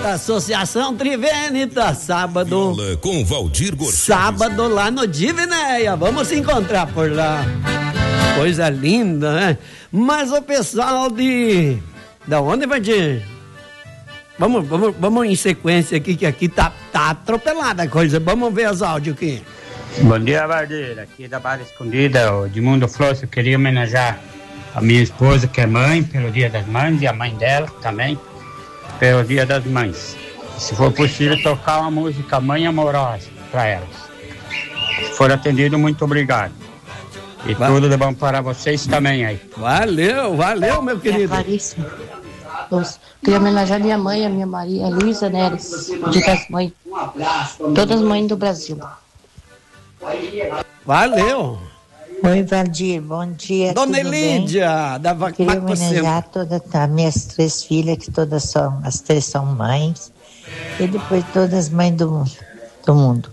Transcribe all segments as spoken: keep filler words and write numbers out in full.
da Associação Trivênita, sábado. Com Valdir Gorções. Sábado lá no Divinéia, vamos se encontrar por lá. Coisa linda, né? Mas o pessoal de... Da onde, Valdir? Vamos, vamos, vamos em sequência aqui, que aqui tá, tá atropelada a coisa. Vamos ver os áudios aqui. Bom dia, Valdir. Aqui da Barra Escondida, o Edmundo Flores. Eu queria homenagear a minha esposa, que é mãe, pelo Dia das Mães, e a mãe dela também, pelo Dia das Mães. Se for possível, tocar uma música Mãe Amorosa para elas. Se for atendido, muito obrigado. E Va- tudo de bom para vocês também aí. Valeu, valeu, meu querido. É Claríssimo. Eu queria homenagear minha mãe, a minha Maria Luísa Neres, Dia das Mães. Todas as mães do Brasil. Valeu. Oi, Valdir, bom dia. Dona Elídia, da Vaca. Queria homenagear todas as minhas três filhas, que todas são, as três são mães, e depois todas as mães do, do mundo.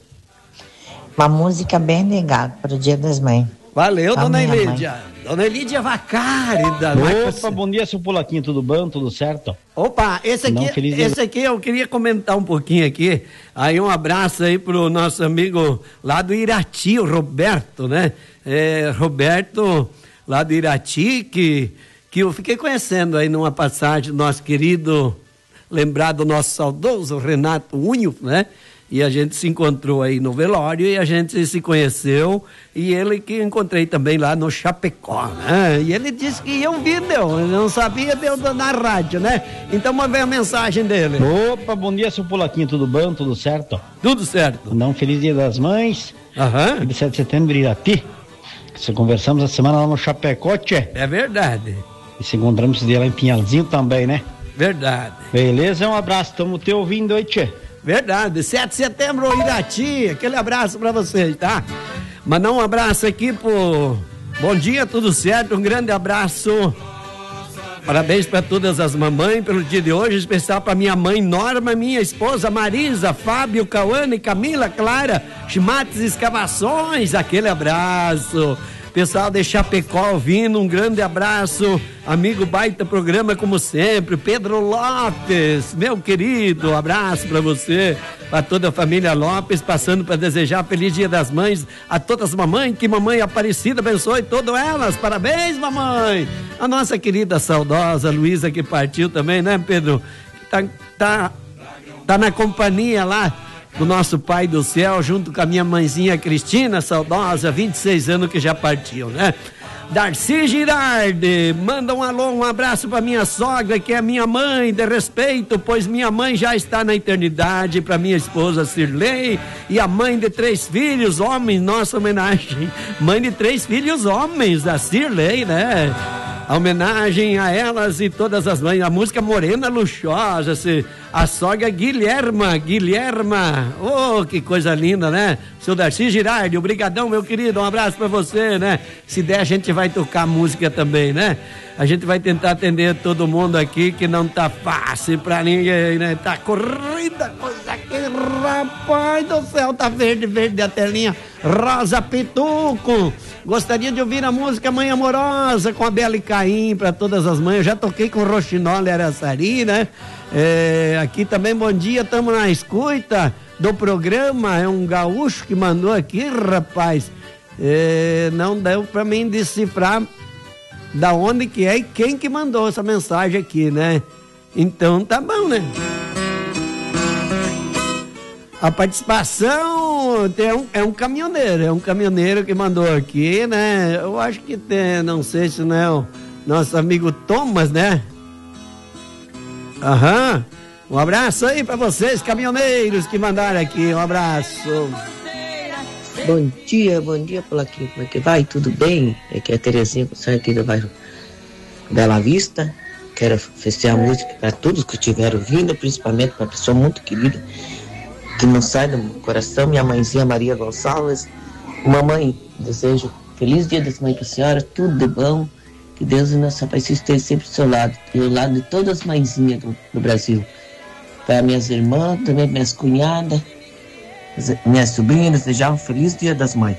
Uma música bem legal para o Dia das Mães. Valeu, Dona Elídia. Mãe. Dona Elídia Vacari. Da Opa, bom dia, seu Pulaquinho, tudo bom? Tudo certo? Opa, esse aqui, Não, esse aqui eu queria comentar um pouquinho aqui. Aí um abraço aí pro nosso amigo lá do Irati, o Roberto, né? É, Roberto, lá do Irati, que, que eu fiquei conhecendo aí numa passagem do nosso querido, lembrado do nosso saudoso Renato Unho, né? E a gente se encontrou aí no velório e a gente se conheceu, e ele que encontrei também lá no Chapecó, né? E ele disse que ia ouvir, deu, eu não sabia, deu na rádio, né? Então vamos ver a mensagem dele. Opa, bom dia, seu Pulaquinho, tudo bom? Tudo certo? Tudo certo. Mandar um feliz Dia das Mães. Aham. Uhum. sete de setembro, Irati. Se conversamos a semana lá no Chapecó, tchê. É verdade. E se encontramos esse dia lá em Pinhalzinho também, né? Verdade. Beleza, um abraço, estamos te ouvindo aí, tchê. Verdade, sete de setembro, Irati, aquele abraço pra vocês, tá? Mandar um abraço aqui pro... Bom dia, tudo certo, um grande abraço. Parabéns para todas as mamães pelo dia de hoje, especial para minha mãe Norma, minha esposa Marisa, Fábio, Cauane, Camila, Clara, Chimates Escavações, aquele abraço. Pessoal de Chapecó ouvindo, um grande abraço, amigo, baita programa como sempre, Pedro Lopes, meu querido, um abraço para você, para toda a família Lopes, passando para desejar feliz Dia das Mães a todas as mamães, que mamãe Aparecida abençoe todas elas, parabéns mamãe, a nossa querida saudosa Luísa que partiu também, né Pedro, tá, tá, tá na companhia lá do nosso Pai do Céu, junto com a minha mãezinha Cristina, saudosa, vinte e seis anos que já partiu, né? Darcy Girardi, manda um alô, um abraço para minha sogra, que é minha mãe, de respeito, pois minha mãe já está na eternidade, para minha esposa Cirlei, e a mãe de três filhos, homens, nossa homenagem, mãe de três filhos, homens, a Cirlei, né? A homenagem a elas e todas as mães, a música Morena Luxuosa, se, a sogra Guilherma, Guilherma, oh, que coisa linda, né? Seu Darcy Girardi, obrigadão, meu querido, um abraço pra você, né? Se der, a gente vai tocar música também, né? A gente vai tentar atender todo mundo aqui, que não tá fácil pra ninguém, né? Tá corrida, coisa aqui, rapaz do céu, tá verde, verde a telinha. Rosa Pituco, gostaria de ouvir a música Mãe Amorosa com a Bela e Caim para todas as mães. Eu já toquei com Roxinol e Araçari, né? É, aqui também, bom dia, estamos na escuta do programa. É um gaúcho que mandou aqui, rapaz. É, não deu para mim decifrar da onde que é e quem que mandou essa mensagem aqui, né? Então tá bom, né? A participação é um, é um caminhoneiro, é um caminhoneiro que mandou aqui, né? Eu acho que tem, não sei se não é o nosso amigo Thomas, né? Aham. Um abraço aí pra vocês, caminhoneiros que mandaram aqui, um abraço. Bom dia, bom dia, Pulaquinho, como é que vai? Tudo bem? Aqui é a Terezinha, que sai aqui do bairro Bela Vista. Quero festejar a música para todos que estiveram ouvindo, principalmente para uma pessoa muito querida, que não sai do meu coração, minha mãezinha Maria Gonçalves. Mamãe, desejo feliz Dia das Mães para a senhora, tudo de bom, que Deus e nossa Pai esteja sempre do seu lado, e ao lado de todas as mãezinhas do, do Brasil. Para minhas irmãs, também minhas cunhadas, minhas sobrinhas, desejar um feliz Dia das Mães.